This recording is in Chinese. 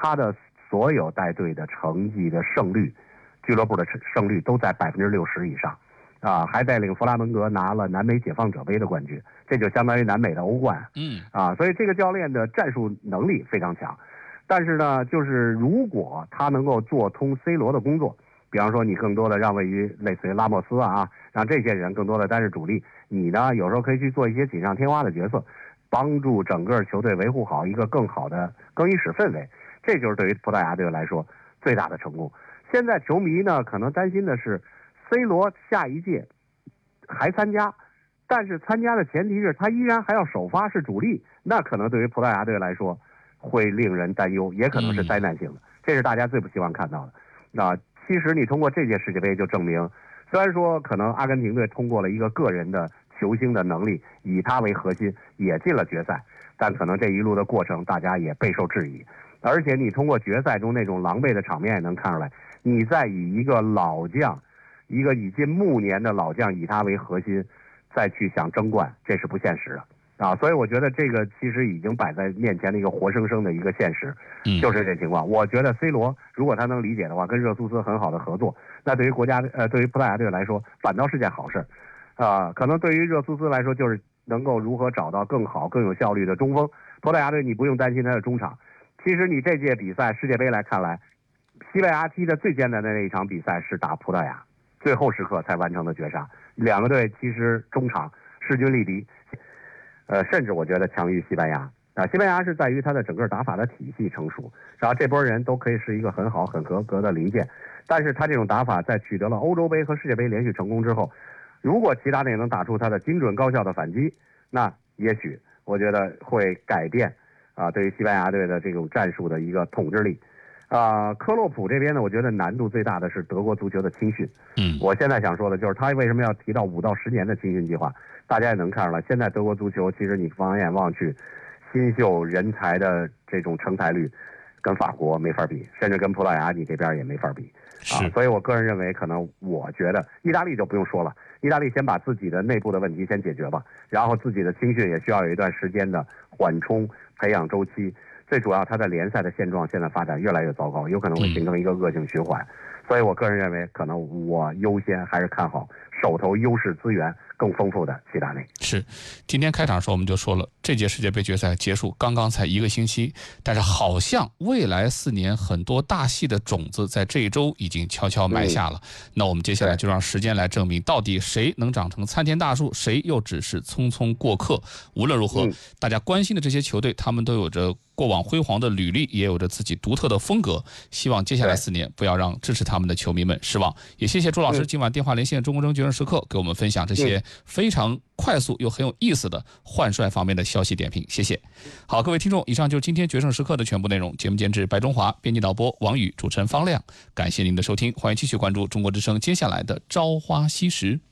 他的所有带队的成绩的胜率，俱乐部的胜率都在60%以上，还带领弗拉门戈拿了南美解放者杯的冠军，这就相当于南美的欧冠。所以这个教练的战术能力非常强。但是呢，就是如果他能够做通 C 罗的工作，比方说你更多的让位于类似于拉莫斯让这些人更多的担任主力，你呢有时候可以去做一些锦上添花的角色，帮助整个球队维护好一个更好的更衣室氛围。这就是对于葡萄牙队来说最大的成功。现在球迷呢可能担心的是 C 罗下一届还参加，但是参加的前提是他依然还要首发是主力，那可能对于葡萄牙队来说会令人担忧，也可能是灾难性的，这是大家最不希望看到的。其实你通过这届世界杯就证明，虽然说可能阿根廷队通过了一个个人的球星的能力，以他为核心也进了决赛，但可能这一路的过程大家也备受质疑。而且你通过决赛中那种狼狈的场面也能看出来，你再以一个老将，一个已近暮年的老将，以他为核心再去想争冠，这是不现实的所以我觉得这个其实已经摆在面前的一个活生生的一个现实，就是这情况。我觉得 C 罗如果他能理解的话，跟热苏斯很好的合作，那对于对于葡萄牙队来说反倒是件好事可能对于热苏斯来说就是能够如何找到更好更有效率的中锋。葡萄牙队你不用担心他的中场。其实你这届比赛世界杯来看来，西班牙踢的最艰难的那一场比赛是打葡萄牙，最后时刻才完成的绝杀。两个队其实中场势均力敌，甚至我觉得强于西班牙西班牙是在于他的整个打法的体系成熟，然后这波人都可以是一个很好很合格的零件。但是他这种打法在取得了欧洲杯和世界杯连续成功之后，如果齐达内能打出他的精准高效的反击，那也许我觉得会改变对于西班牙队的这种战术的一个统治力。科洛普这边呢，我觉得难度最大的是德国足球的青训。我现在想说的就是他为什么要提到5到10年的青训计划，大家也能看出来，现在德国足球其实你放眼望去，新秀人才的这种成才率跟法国没法比，甚至跟葡萄牙你这边也没法比所以我个人认为，可能我觉得意大利就不用说了，意大利先把自己的内部的问题先解决吧，然后自己的青训也需要有一段时间的缓冲培养周期。最主要他的联赛的现状现在发展越来越糟糕，有可能会形成一个恶性循环。所以我个人认为，可能我优先还是看好手头优势资源更丰富的齐达内。 是，今天开场的时候我们就说了，这届世界杯决赛结束刚刚才1个星期，但是好像未来4年很多大戏的种子在这一周已经悄悄埋下了。那我们接下来就让时间来证明，到底谁能长成参天大树，谁又只是匆匆过客。无论如何，大家关心的这些球队，他们都有着过往辉煌的履历，也有着自己独特的风格。希望接下来4年不要让支持他们的球迷们失望。也谢谢朱老师今晚电话连线中国争决胜时刻，给我们分享这些非常快速又很有意思的换帅方面的消息点评。谢谢。好，各位听众，以上就是今天决胜时刻的全部内容。节目监制白中华，编辑导播王宇，主持人方亮。感谢您的收听，欢迎继续关注中国之声接下来的朝花夕拾。